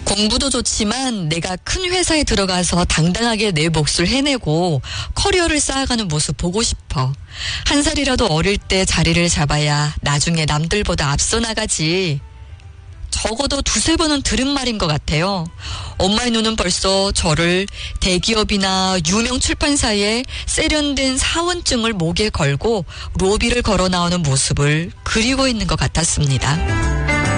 공부도 좋지만 내가 큰 회사에 들어가서 당당하게 내 몫을 해내고 커리어를 쌓아가는 모습 보고 싶어. 한 살이라도 어릴 때 자리를 잡아야 나중에 남들보다 앞서 나가지. 적어도 두세 번은 들은 말인 것 같아요. 엄마의 눈은 벌써 저를 대기업이나 유명 출판사에 세련된 사원증을 목에 걸고 로비를 걸어 나오는 모습을 그리고 있는 것 같았습니다.